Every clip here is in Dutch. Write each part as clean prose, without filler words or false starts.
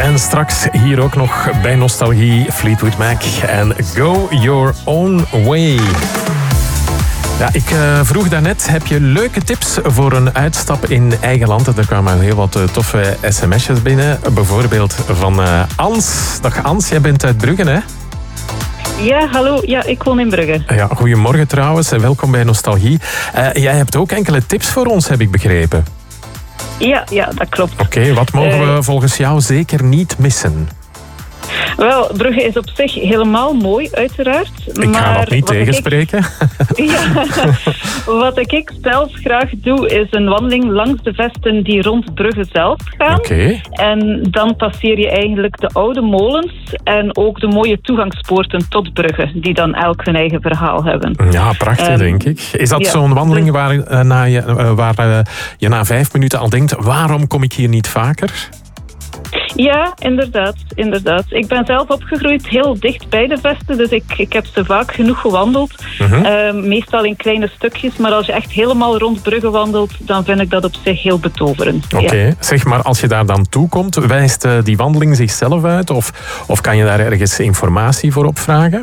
En straks hier ook nog bij Nostalgie Fleetwood Mac en Go Your Own Way. Ja, ik vroeg daarnet, heb je leuke tips voor een uitstap in eigen land? Er kwamen heel wat toffe sms'jes binnen. Bijvoorbeeld van Ans. Dag Ans, jij bent uit Brugge, hè? Ja, hallo. Ja, ik woon in Brugge. Ja, goedemorgen trouwens en welkom bij Nostalgie. Jij hebt ook enkele tips voor ons, heb ik begrepen. Ja, dat klopt. Oké, wat mogen we volgens jou zeker niet missen? Wel, Brugge is op zich helemaal mooi, uiteraard. Ik ga dat niet tegenspreken. Wat ik zelf graag doe, is een wandeling langs de vesten die rond Brugge zelf gaan. Oké. En dan passeer je eigenlijk de oude molens en ook de mooie toegangspoorten tot Brugge, die dan elk hun eigen verhaal hebben. Ja, prachtig denk ik. Is dat zo'n wandeling waar je na 5 minuten al denkt, waarom kom ik hier niet vaker? Ja, inderdaad. Ik ben zelf opgegroeid heel dicht bij de vesten, dus ik heb ze vaak genoeg gewandeld. Meestal in kleine stukjes, maar als je echt helemaal rond Brugge wandelt, dan vind ik dat op zich heel betoverend. Oké. Ja. Zeg maar, als je daar dan toe komt, wijst die wandeling zichzelf uit? Of kan je daar ergens informatie voor opvragen?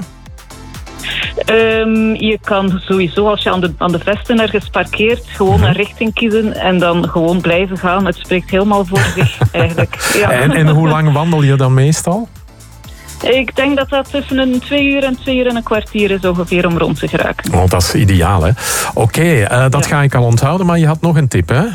Je kan sowieso, als je aan de vesten ergens parkeert, gewoon een richting kiezen en dan gewoon blijven gaan. Het spreekt helemaal voor zich, eigenlijk. Ja. En hoe lang wandel je dan meestal? Ik denk dat dat tussen een 2 uur en 2 uur en een kwartier is ongeveer om rond te geraken. Oh, dat is ideaal, hè? Oké, dat ga ik al onthouden, maar je had nog een tip, hè?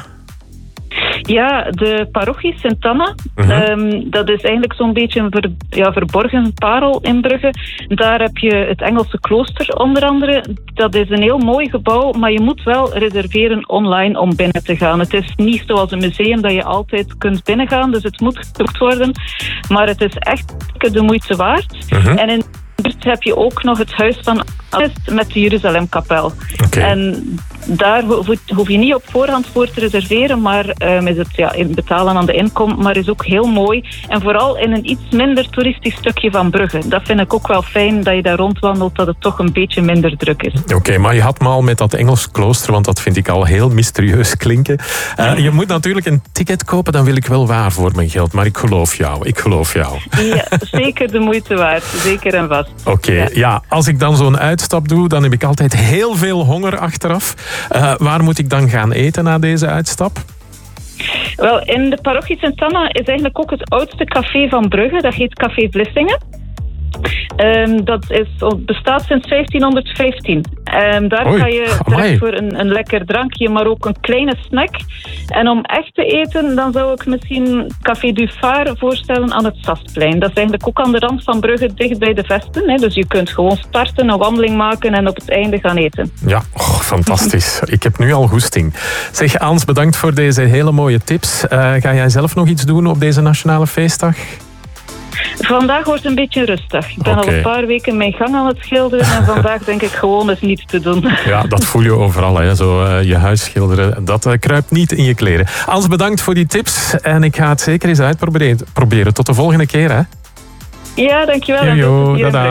Ja, de parochie Sint-Anna. Dat is eigenlijk zo'n beetje een verborgen parel in Brugge. Daar heb je het Engelse klooster onder andere. Dat is een heel mooi gebouw, maar je moet wel reserveren online om binnen te gaan. Het is niet zoals een museum dat je altijd kunt binnengaan, dus het moet geboekt worden. Maar het is echt de moeite waard. En in Brugge heb je ook nog het huis van Annes met de Jeruzalemkapel. Okay. En daar hoef je niet op voorhand voor te reserveren, maar is het in betalen aan de inkom, maar is ook heel mooi. En vooral in een iets minder toeristisch stukje van Brugge. Dat vind ik ook wel fijn, dat je daar rondwandelt, dat het toch een beetje minder druk is. Oké, maar je had me al met dat Engels klooster, want dat vind ik al heel mysterieus klinken. Je moet natuurlijk een ticket kopen, dan wil ik wel waar voor mijn geld, maar ik geloof jou. Ja, zeker de moeite waard, zeker en vast. Oké, ja, als ik dan zo'n uitstap doe, dan heb ik altijd heel veel honger achteraf. Waar moet ik dan gaan eten na deze uitstap? Wel, in de parochie Sint-Anna is eigenlijk ook het oudste café van Brugge. Dat heet Café Vlissingen. Dat bestaat sinds 1515. Daar ga je terecht voor een lekker drankje, maar ook een kleine snack. En om echt te eten, dan zou ik misschien Café du Phare voorstellen aan het Sasplein. Dat is eigenlijk ook aan de rand van Brugge, dicht bij de vesten. Hè. Dus je kunt gewoon starten, een wandeling maken en op het einde gaan eten. Ja, fantastisch. Ik heb nu al goesting. Zeg, Ans, bedankt voor deze hele mooie tips. Ga jij zelf nog iets doen op deze nationale feestdag? Vandaag wordt een beetje rustig. Ik ben al een paar weken mijn gang aan het schilderen en vandaag denk ik gewoon eens niets te doen. Ja, dat voel je overal, hè. Zo je huis schilderen, dat kruipt niet in je kleren. Ans, bedankt voor die tips en ik ga het zeker eens uitproberen. Tot de volgende keer, hè. Ja, dankjewel.